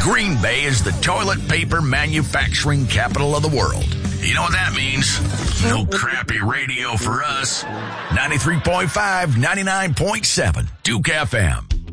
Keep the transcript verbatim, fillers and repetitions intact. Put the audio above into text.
Green Bay is the toilet paper manufacturing capital of the world. You know what that means? No crappy radio for us. ninety-three point five, ninety-nine point seven, Duke F M.